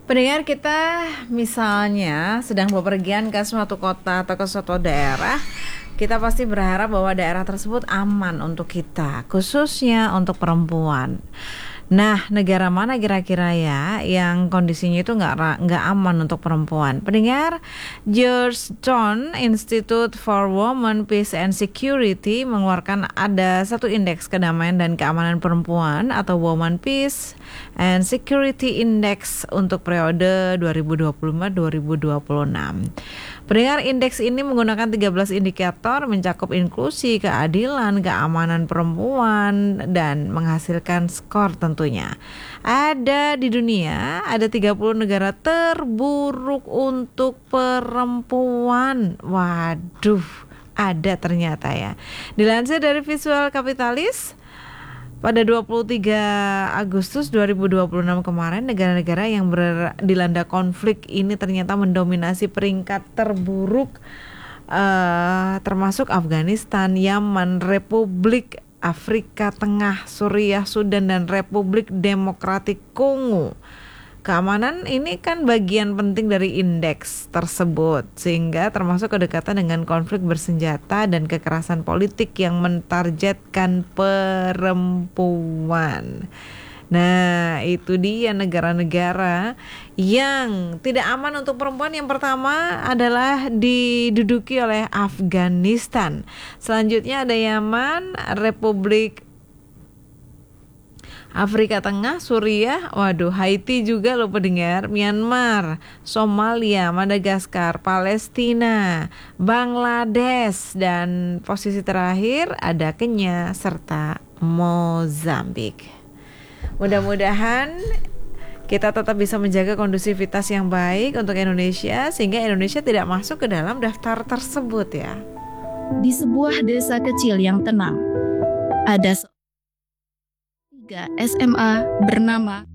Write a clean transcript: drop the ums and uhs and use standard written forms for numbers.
Pendengar kita misalnya sedang bepergian ke suatu kota atau ke suatu daerah, kita pasti berharap bahwa daerah tersebut aman untuk kita, khususnya untuk perempuan. Nah, negara mana kira-kira ya yang kondisinya itu nggak aman untuk perempuan? Pendengar, Georgetown Institute for Women, Peace and Security mengeluarkan ada satu indeks kedamaian dan keamanan perempuan atau Women Peace and Security Index untuk periode 2025-2026. Pendengar, indeks ini menggunakan 13 indikator mencakup inklusi, keadilan, keamanan perempuan, dan menghasilkan skor tentunya. Ada di dunia, ada 30 negara terburuk untuk perempuan. Waduh, ada ternyata ya. Dilansir dari Visual Capitalist, pada 23 Agustus 2026 kemarin, negara-negara yang dilanda konflik ini ternyata mendominasi peringkat terburuk, termasuk Afghanistan, Yaman, Republik Afrika Tengah, Suriah, Sudan, dan Republik Demokratik Kongo. Keamanan ini kan bagian penting dari indeks tersebut, sehingga termasuk kedekatan dengan konflik bersenjata dan kekerasan politik yang mentargetkan perempuan. Nah, itu dia negara-negara yang tidak aman untuk perempuan. Yang pertama adalah diduduki oleh Afghanistan. Selanjutnya ada Yaman, Republik Afrika Tengah, Suriah, Haiti juga loh pendengar, Myanmar, Somalia, Madagaskar, Palestina, Bangladesh, dan posisi terakhir ada Kenya serta Mozambik. Mudah-mudahan kita tetap bisa menjaga kondusivitas yang baik untuk Indonesia sehingga Indonesia tidak masuk ke dalam daftar tersebut ya. Di sebuah desa kecil yang tenang, ada 3 SMA bernama